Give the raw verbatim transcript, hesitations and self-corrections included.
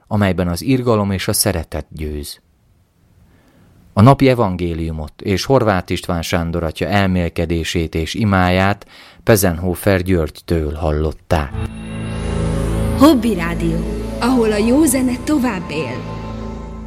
amelyben az irgalom és a szeretet győz. A napi evangéliumot és Horváth István Sándor atya elmélkedését és imáját Pezenhofer Györgytől hallották. Hobby Rádió, ahol a jó zene tovább él.